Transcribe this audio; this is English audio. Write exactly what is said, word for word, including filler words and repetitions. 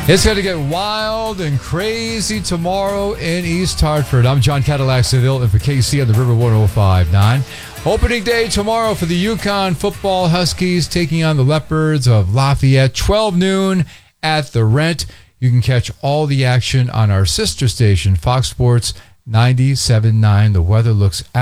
It's going to get wild and crazy tomorrow in East Hartford. I'm John Cadillac Seville, and for K C on the River one oh five point nine. Opening day tomorrow for the Yukon football Huskies taking on the Leopards of Lafayette, twelve noon at the Rent. You can catch all the action on our sister station, Fox Sports ninety-seven point nine. The weather looks